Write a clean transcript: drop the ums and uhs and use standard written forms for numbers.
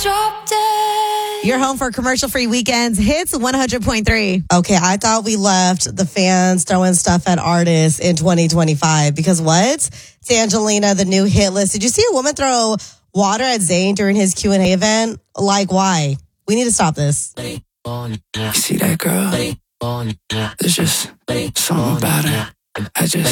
You're home for commercial-free weekends. Hits 100.3. Okay, I thought we left the fans throwing stuff at artists in 2025 because what? It's Angelina, the new hit list. Did you see a woman throw water at Zayn during his Q&A event? Like, why? We need to stop this. You see that girl? There's just something about her. I just